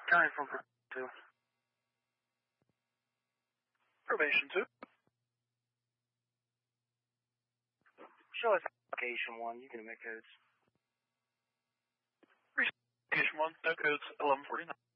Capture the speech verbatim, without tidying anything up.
County from two. Probation two. Show us application one. You can make codes. Application one. No codes. eleven forty-nine.